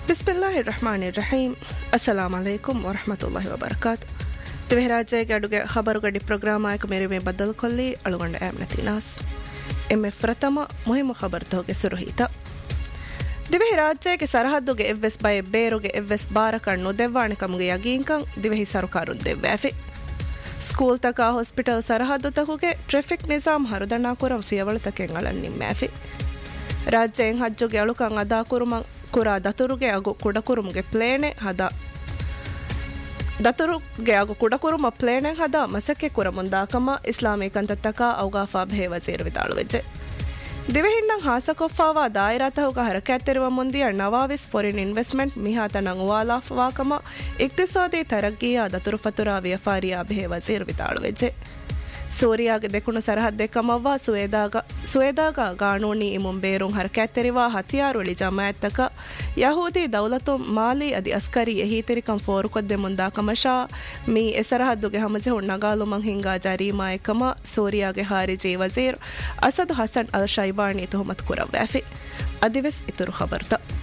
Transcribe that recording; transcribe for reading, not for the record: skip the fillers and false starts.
ಬಿಸ್ಮಿಲ್ಲಾಹಿರ್ ರಹಮಾನಿರ್ ರಹೀಮ್. ಅಸ್ಸಲಾಮು ಅಲೈಕುಂ ವರಹಮತುಲ್ಲಾಹಿ ವಬರಕಾತು. ದಿವೆ ರಾಜ್ಯಗೆ ಅಡುಗೆ ಖಬರುಗಡಿ ಪ್ರೋಗ್ರಾಮ್ ಆಯಕ ಮೇರೆ ಮೇ ಬದಲ್ ಕೊಲ್ಲಿ ಅಳುಗೊಂಡ ಆಮ್ನತಿನಾಸ್ ಎಮ್ಮೆ ಪ್ರಥಮ ಮುಹಿಮ ಖಬರ್ ತೋಗೆ ಸುರುಹಿತ. ದಿವೆ ರಾಜ್ಯಗೆ ಸರಹದ್ದುಗೆ ಎವ್ವೆಸ್ ಬಯ ಬೇರುಗೆ ಎವ್ವೆಸ್ ಬಾರ ಕಣ್ಣು ದೆವ್ವಾಣಿ ಕಮ್ಗೆ ಯಗೀಂಕಂ ದಿವೆ ಸರಕಾರು ದೆವ್ವಾಫಿ. ಸ್ಕೂಲ್ ತಕ ಹಾಸ್ಪಿಟಲ್ ಸರಹದ್ದು ತಕುಗೆ ಟ್ರಾಫಿಕ್ ನಿಜಾಮ್ ಹರುದಣ್ಣ ಕುರಂ ಫಿಯವಳ ತಕೆಂಗಳನ್ ನಿಮ್ಮಾಫಿ. ರಾಜ್ಯಂ ಹಜ್ಜುಗೆ ಅಳುಕಂ ಅದಾ ಕುರುಮಂ ಕುರಾ ದತುರುಗೆ ಆಗು ಕುಡಕುರುಮ್ಗೆ ಪ್ಲೇನೆ ಹದ ದತುರುಗೆ ಆಗು ಕುಡಕುರುಮ ಪ್ಲೇನೆ ಹದ ಮಸಕ್ಕೆ ಕುರ ಮುಂದಾಕಮ ಇಸ್ಲಾಮಿಕ್ ಅಂತತಕ ಔಗಾಫಾ ಭೇ ವಜೀರ್ ವಿತಾಳುವೆಜೆ. ದಿವೆ ಹಿಂಡಂ ಹಾಸಕೊಫಾವಾ ದಾಯಿರಾತಹುಗ ಹರಕ್ಯಾತಿರುವ ಮುಂದಿಯ ನವಾವಿಸ್ ಫಾರಿನ್ ಇನ್ವೆಸ್ಟ್ಮೆಂಟ್ ಮಿಹಾತನಂ ವಾಲಾಫ್ ವಾಕಮ ಇಕ್ತಿಸಾದಿ ತರಗ್ಗಿಯ ದತುರು ಫತುರಾ ವ್ಯಫಾರಿಯಾ ಭೇ ವಜೀರ್ ವಿತಾಳುವೆಜೆ. ಸೂರಿಯಾಗೆ ದೆಕುಣು ಸರಹದ್ದೆ ಕಮವ್ವ ಸುವೇದಾಗ ಗಾಣೂಣಿ ಇಮುಂ ಬೇರುಂ ಹರಕ್ಯಾತೆರಿವಾ ಹತಿಯಾರುಳಿ ಜಮಾಯತ್ತಕ ಯಹೂದಿ ದೌಲತು ಮಾಲಿ ಅದಿ ಅಸ್ಕರಿ ಎಹೀತೆರಿಕಂ ಫೋರುಕೊದ್ದೆ ಮುಂದಾಕಮಶಾ ಮೀ ಎಸರಹದ್ದುಗೆ ಹಮಜೆ ಹುಣ್ಣಗಾಲುಮಂ ಹಿಂಗಾ ಜರೀಮಾಯಕಮ ಸೂರಿಯಾಗೆ ಹಾರಿಜಿ ವಜೀರ್ ಅಸದ್ ಹಸನ್ ಅಲ್ ಶೈಬಾಣಿ ತುಹಮತ್ ಕುರವ್ಯಾಫಿ. ಅದಿವೆಸ್ ಇತುರು ಖಬರ್ತ.